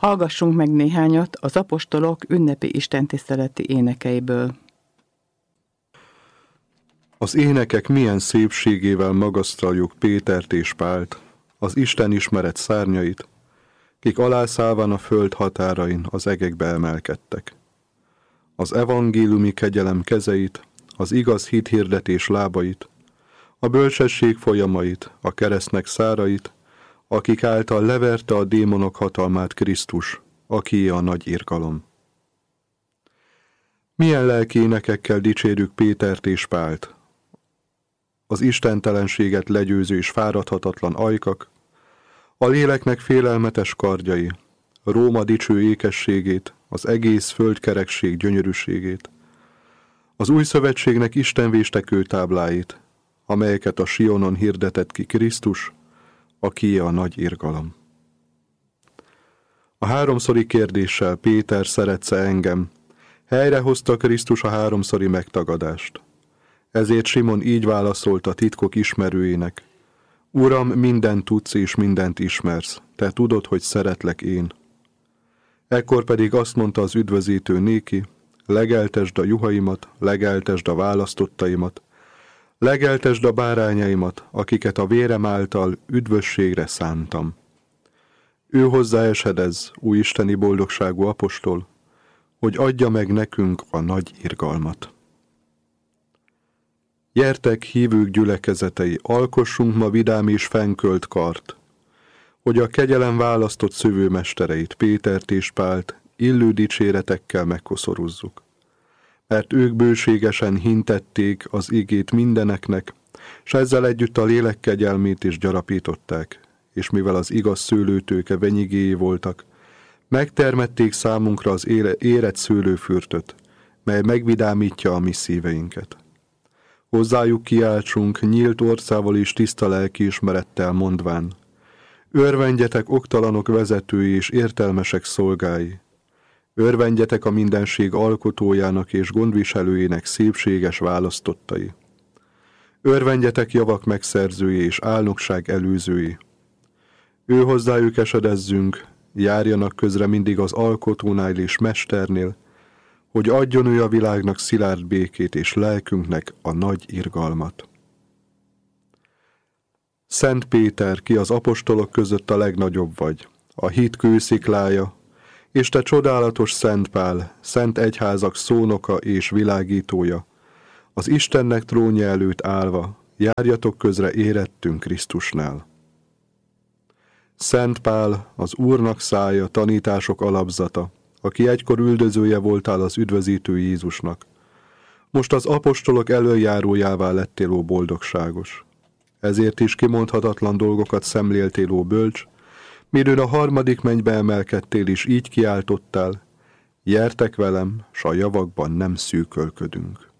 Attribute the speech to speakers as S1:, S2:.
S1: Hallgassunk meg néhányat az apostolok ünnepi istentiszteleti énekeiből.
S2: Az énekek milyen szépségével magasztaljuk Pétert és Pált, az Isten ismeret szárnyait, kik alászállván a föld határain az egekbe emelkedtek. Az evangéliumi kegyelem kezeit, az igaz hithirdetés lábait, a bölcsesség folyamait, a keresztnek szárait, akik által leverte a démonok hatalmát Krisztus, akié a nagy irgalom. Milyen lelki énekekkel dicsérjük Pétert és Pált, az istentelenséget legyőző és fáradhatatlan ajkak, a léleknek félelmetes kardjai, Róma dicső ékességét, az egész földkerekség gyönyörűségét, az új szövetségnek istenvéstekő tábláit, amelyeket a Sionon hirdetett ki Krisztus, akié a nagy irgalom. A háromszori kérdéssel Péter, szeretsz-e engem, helyrehozta Krisztus a háromszori megtagadást. Ezért Simon így válaszolt a titkok ismerőjének: Uram, mindent tudsz és mindent ismersz, te tudod, hogy szeretlek én. Ekkor pedig azt mondta az üdvözítő néki: legeltesd a juhaimat, legeltesd a választottaimat, legeltesd a bárányaimat, akiket a vérem által üdvösségre szántam. Ő hozzá esedez, új isteni boldogságú apostol, hogy adja meg nekünk a nagy irgalmat. Gyertek, hívők gyülekezetei, alkossunk ma vidám és fennkölt kart, hogy a kegyelem választott szövőmestereit, Pétert és Pált illő dicséretekkel megkoszoruzzuk. Mert ők bőségesen hintették az igét mindeneknek, s ezzel együtt a lélek kegyelmét is gyarapították, és mivel az igaz szőlőtőke venyigéi voltak, megtermették számunkra az érett szőlőfürtöt, mely megvidámítja a mi szíveinket. Hozzájuk kiáltsunk nyílt orcával és tiszta lelkiismerettel mondván: örvendjetek oktalanok vezetői és értelmesek szolgái, örvendjetek a mindenség alkotójának és gondviselőjének szépséges választottai, örvendjetek javak megszerzői és álnokság előzői. Ő hozzájuk esedezzünk, járjanak közre mindig az alkotónál és mesternél, hogy adjon ő a világnak szilárd békét és lelkünknek a nagy irgalmat. Szent Péter, ki az apostolok között a legnagyobb vagy, a hit kősziklája, és te csodálatos Szent Pál, szent egyházak szónoka és világítója, az Istennek trónja előtt állva, járjatok közre érettünk Krisztusnál. Szent Pál, az Úrnak szája, tanítások alapzata, aki egykor üldözője voltál az üdvözítő Jézusnak. Most az apostolok elöljárójává lettél, ó boldogságos. Ezért is kimondhatatlan dolgokat szemléltél, ó bölcs, midőn a harmadik mennybe emelkedtél, és így kiáltottál: gyertek velem, s a javakban nem szűkölködünk.